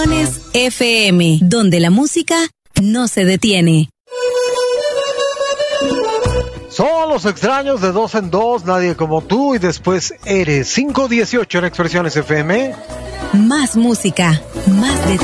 FM, donde la música no se detiene. Son los extraños de 2 en 2, nadie como tú, y después eres 518 en Expresiones FM. Más música, más de